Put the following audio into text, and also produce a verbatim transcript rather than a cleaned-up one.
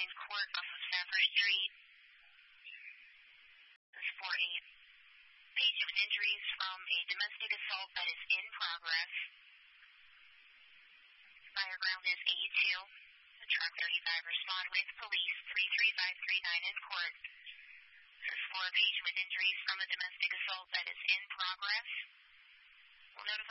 in court off of Stafford Street. This is for a page of injuries from a domestic assault that is in progress. Fire ground is A two. The truck thirty-five respond with police three three five three nine in court. This is for a patient with injuries from a domestic assault that is in progress. We'll notify